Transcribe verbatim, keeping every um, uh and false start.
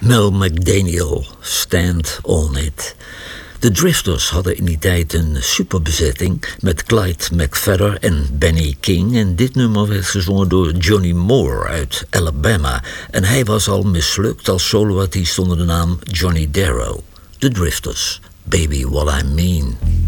Mel McDaniel, Stand On It. De Drifters hadden in die tijd een superbezetting met Clyde McPhatter en Benny King. En dit nummer werd gezongen door Johnny Moore uit Alabama. En hij was al mislukt als soloartiest onder de naam Johnny Darrow. De Drifters, Baby What I Mean.